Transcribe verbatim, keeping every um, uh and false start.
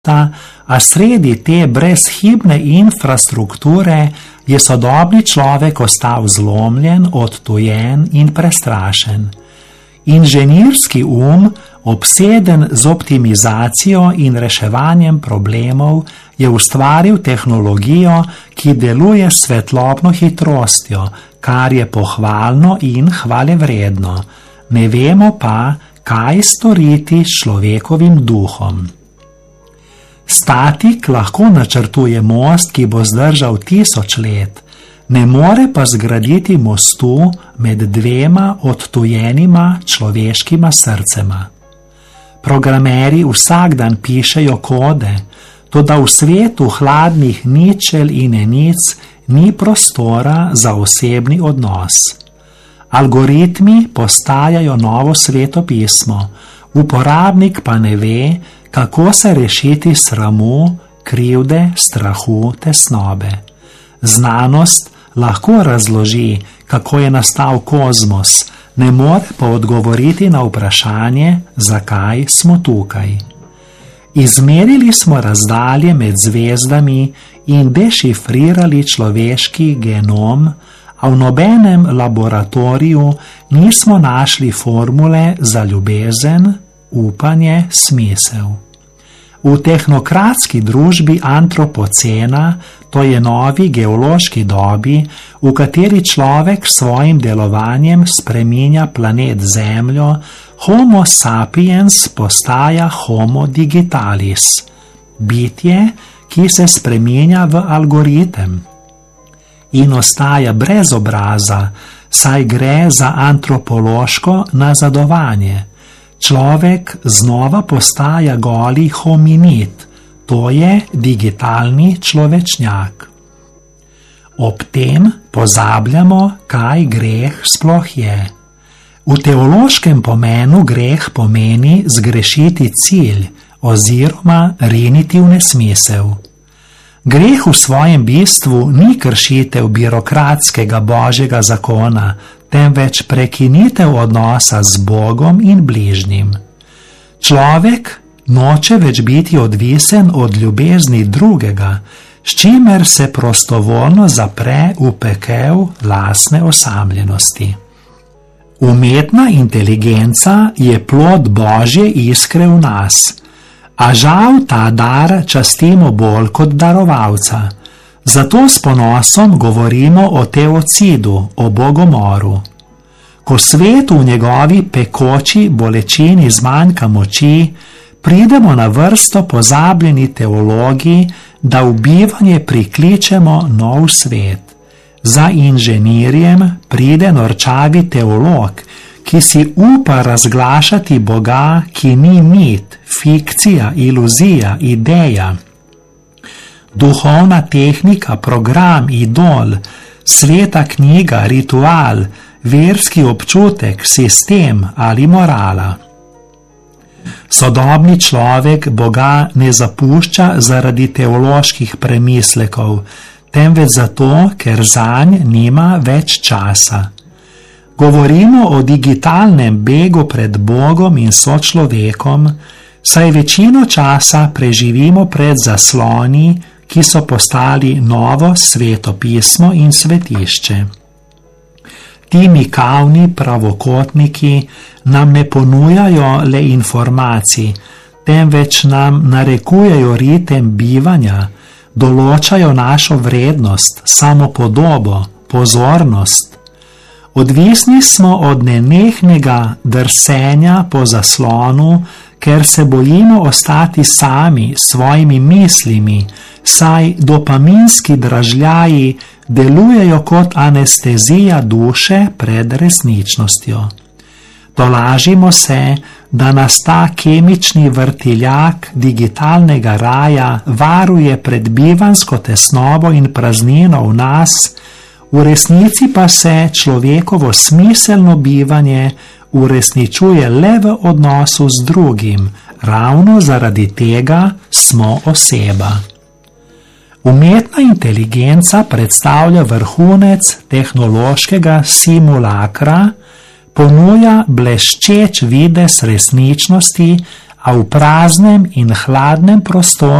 a sredi te brezhibne infrastrukture je sodobni človek ostal zlomljen, odtujen in prestrašen. Inženirski um, obseden z optimizacijo in reševanjem problemov, je ustvaril tehnologijo, ki deluje s svetlobno hitrostjo, kar je pohvalno in hvalevredno. Ne vemo pa, kaj storiti s človekovim duhom. Statik lahko načrtuje most, ki bo zdržal tisoč let, ne more pa zgraditi mostu med dvema odtujenima človeškima srcema. Programerji vsak dan pišejo kode, toda v svetu hladnih ničel in enic ni prostora za osebni odnos. Algoritmi postajajo novo svetopismo, uporabnik pa ne ve, kako se rešiti sramu, krivde, strahu, tesnobe. Znanost lahko razloži, kako je nastal kozmos, ne more pa odgovoriti na vprašanje, zakaj smo tukaj. Izmerili smo razdalje med zvezdami in dešifrirali človeški genom, a v nobenem laboratoriju nismo našli formule za ljubezen, upanje, smisel. V tehnokratski družbi antropocena, to je novi geološki dobi, v kateri človek s svojim delovanjem spreminja planet Zemljo, Homo sapiens postaja Homo digitalis, bitje, ki se spreminja v algoritem in ostaja brez obraza, saj gre za antropološko nazadovanje. Človek znova postaja goli hominid, to je digitalni človečnjak. Ob tem pozabljamo, kaj greh sploh je. V teološkem pomenu greh pomeni zgrešiti cilj oziroma riniti v nesmisel. Greh v svojem bistvu ni kršitev birokratskega božjega zakona, temveč prekinitev odnosa z Bogom in bližnjim. Človek noče več biti odvisen od ljubezni drugega, s čimer se prostovoljno zapre v pekel lastne osamljenosti. Umetna inteligenca je plod Božje iskre v nas, a žal ta dar častimo bolj kot darovalca. Zato s ponosom govorimo o teocidu, o bogomoru. Ko svet v njegovi pekoči bolečini zmanjka moči, pridemo na vrsto pozabljeni teologi, da v bivanje prikličemo nov svet. Za inženirjem pride norčavi teolog, ki si upa razglašati Boga, ki ni mit, fikcija, iluzija, ideja. Duhovna tehnika, program, idol, sveta knjiga, ritual, verski občutek, sistem ali morala. Sodobni človek Boga ne zapušča zaradi teoloških premislekov, temveč zato, ker zanj nima več časa. Govorimo o digitalnem begu pred Bogom in sočlovekom, saj večino časa preživimo pred zasloni, ki so postali novo svetopismo in svetišče. Ti mikavni pravokotniki nam ne ponujajo le informacij, temveč nam narekujejo ritem bivanja, določajo našo vrednost, samopodobo, pozornost. Odvisni smo od nenehnega drsenja po zaslonu, ker se bojimo ostati sami s svojimi mislimi, saj dopaminski dražljaji delujejo kot anestezija duše pred resničnostjo. Tolažimo se, da nas ta kemični vrtiljak digitalnega raja varuje pred bivansko tesnobo in praznino v nas, v resnici pa se človekovo smiselno bivanje uresničuje le v odnosu z drugim, ravno zaradi tega smo oseba. Umetna inteligenca predstavlja vrhunec tehnološkega simulakra, ponuja bleščeč videz resničnosti, a v praznem in hladnem prostoru